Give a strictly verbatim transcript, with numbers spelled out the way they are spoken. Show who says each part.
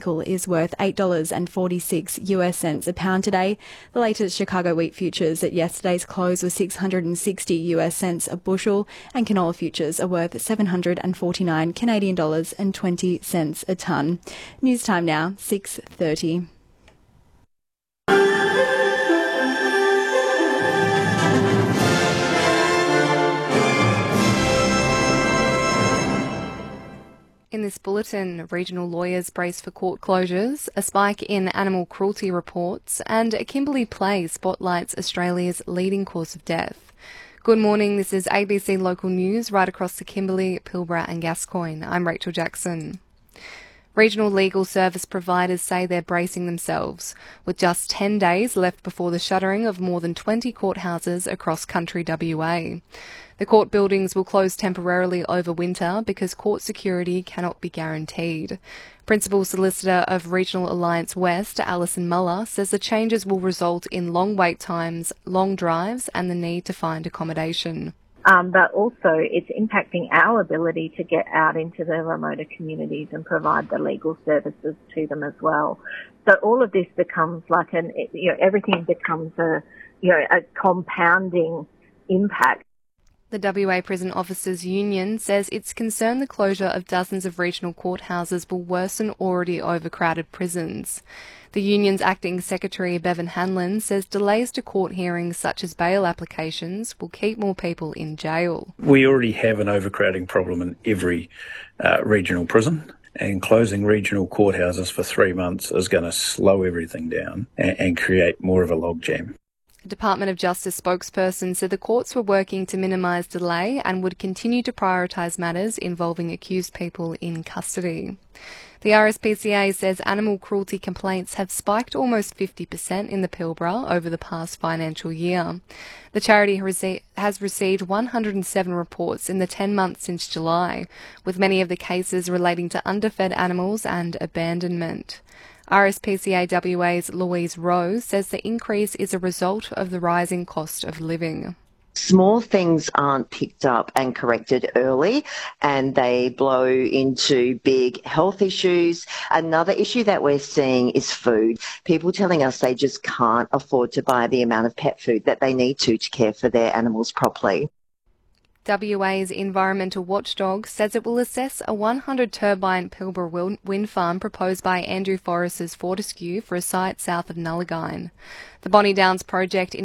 Speaker 1: nickel is worth eight dollars and forty-six US cents a pound today. The latest Chicago wheat futures at yesterday's close were six hundred sixty US cents a bushel, and canola futures are worth seven hundred forty-nine Canadian dollars and twenty cents a tonne. News time now, six thirty.
Speaker 2: In this bulletin, regional lawyers brace for court closures, a spike in animal cruelty reports, and a Kimberley play spotlights Australia's leading cause of death. Good morning, this is A B C Local News right across the Kimberley, Pilbara and Gascoyne. I'm Rachel Jackson. Regional legal service providers say they're bracing themselves, with just ten days left before the shuttering of more than twenty courthouses across country W A. The court buildings will close temporarily over winter because court security cannot be guaranteed. Principal Solicitor of Regional Alliance West, Alison Muller, says the changes will result in long wait times, long drives and the need to find accommodation.
Speaker 3: Um, but also it's impacting our ability to get out into the remoter communities and provide the legal services to them as well. So all of this becomes like an, you know, everything becomes a, you know, a compounding impact.
Speaker 2: The W A Prison Officers Union says it's concerned the closure of dozens of regional courthouses will worsen already overcrowded prisons. The union's acting secretary, Bevan Hanlon, says delays to court hearings such as bail applications will keep more people in jail.
Speaker 4: We already have an overcrowding problem in every uh, regional prison, and closing regional courthouses for three months is going to slow everything down and, and create more of a logjam.
Speaker 2: The Department of Justice spokesperson said the courts were working to minimise delay and would continue to prioritise matters involving accused people in custody. The R S P C A says animal cruelty complaints have spiked almost fifty percent in the Pilbara over the past financial year. The charity has received one hundred seven reports in the ten months since July, with many of the cases relating to underfed animals and abandonment. R S P C A W A's Louise Rose says the increase is a result of the rising cost of living.
Speaker 5: Small things aren't picked up and corrected early, and they blow into big health issues. Another issue that we're seeing is food. People telling us they just can't afford to buy the amount of pet food that they need to to care for their animals properly.
Speaker 2: W A's environmental watchdog says it will assess a one hundred turbine Pilbara wind farm proposed by Andrew Forrest's Fortescue for a site south of Nullagine. The Bonnie Downs project